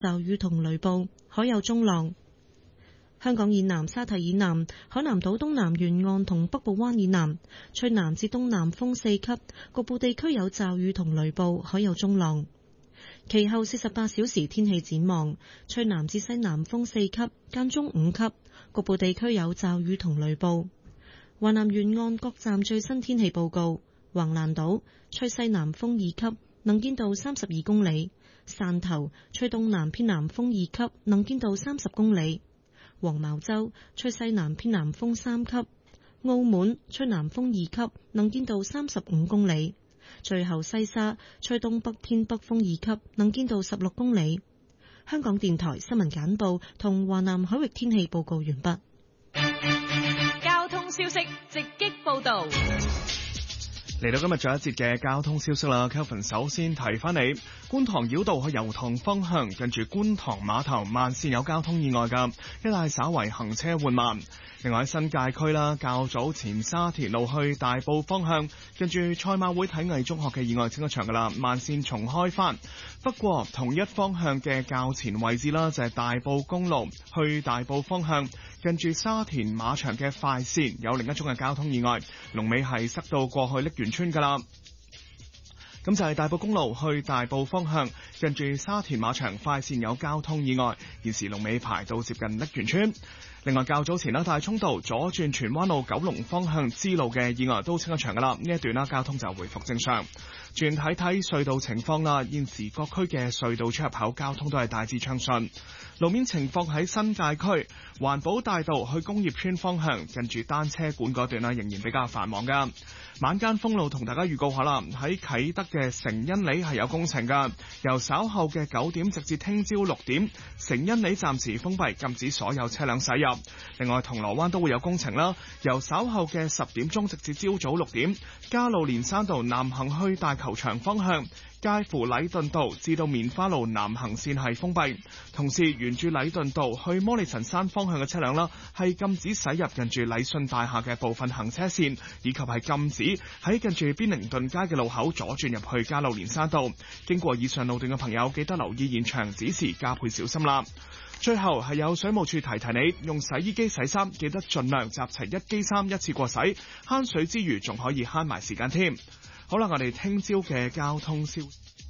驟雨同雷暴，海有中浪。香港以南、沙堤以南、海南島東南沿岸同北部灣以南吹南至東南風4級，局部地區有驟雨同雷暴，海有中浪。其後48小時天氣展望，吹南至西南風4級，間中5級，局部地區有驟雨同雷暴。華南沿岸各站最新天氣報告：橫瀾島吹西南風2級，能見度32公里；汕頭吹東南偏南風2級，能見度30公里；黃茅洲吹西南偏南風3級；澳門吹南風2級，能見度35公里。最後西沙吹東北偏北風2級，能見度16公里。香港電台新聞簡報同華南海域天氣報告完畢。 交通消息直擊報道。 嚟到今日最後一節嘅交通消息啦 ，Kelvin 首先提翻你，觀塘繞道去油塘方向，近住觀塘碼頭慢線有交通意外㗎，一帶稍為行車緩慢。另外喺新界區啦，較早前沙田路去大埔方向，跟住賽馬會體藝中學嘅意外清咗場噶啦，慢線重開返。不過同一方向嘅較前位置啦，就係大埔公路去大埔方向，跟住沙田馬場嘅快線有另一宗嘅交通意外，龍尾係塞到過去瀝源村噶啦。咁就係大埔公路去大埔方向，近住沙田馬場快線有交通意外，現時龍尾排到接近瀝源村。另外較早前啦，大涌道左轉荃灣路九龍方向支路嘅意外都清咗場噶啦，呢一段啦交通就回復正常。轉睇睇隧道情況啦，現時各區嘅隧道出入口交通都係大致暢順。路面情況喺新界區環保大道去工業村方向，近住單車館嗰段啦，仍然比較繁忙噶。晚間封路同大家預告下啦，喺啟德嘅成恩里係有工程噶，由稍後嘅9點直至聽朝6點，成恩里暫時封閉，禁止所有車輛駛入。另外銅鑼灣都會有工程啦，由稍後嘅10點鐘直至朝早6點，加路連山道南行去大球場方向，介乎禮頓道至到棉花路南行線係封閉，同時沿住禮頓道去摩利臣山方向嘅車輛啦，係禁止駛入近住禮信大廈嘅部分行車線，以及係禁止喺近住邊寧頓街嘅路口左轉入去加路連山道。經過以上路段嘅朋友，記得留意現場指示，加倍小心啦。最後係有水務署提你，用洗衣機洗衫記得盡量集齊一機衫一次過洗，慳水之餘仲可以慳埋時間添。好啦，我哋聽朝嘅交通消息。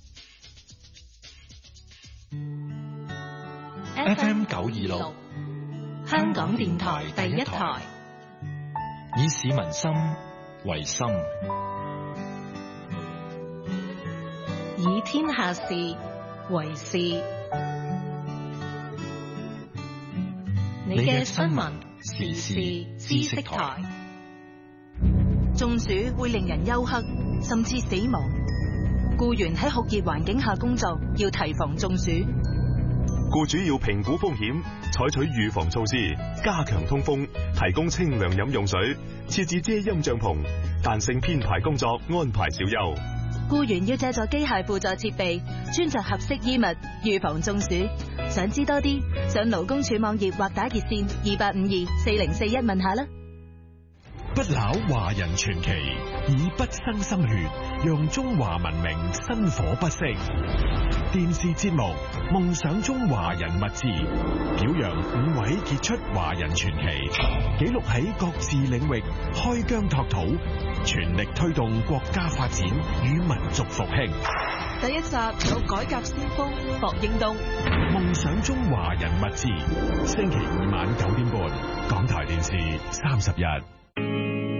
FM 926， 香港電台第一台， 以市民心為心， 以天下事為事。你嘅新聞時事知識台。中暑會令人休克，甚至死亡。僱員喺酷熱環境下工作，要提防中暑。 僱主要評估風險，採取預防措施，加強通風，提供清涼飲用水，設置遮陰帳篷，彈性編排工作，安排小休。 僱員要借助機械輔助設備，穿着合適衣物，預防中暑。想知多啲，上勞工處網頁或打熱線28524041問下啦。 不朽華人傳奇，以不生心血，讓中華文明薪火不息。電視節目《夢想中華人物誌》，表揚5位傑出華人傳奇，記錄喺各自領域開疆拓土，全力推動國家發展與民族復興。 第一集有改革先鋒霍英東。《 夢想中華人物誌》，星期2晚9點半，港台電視30日。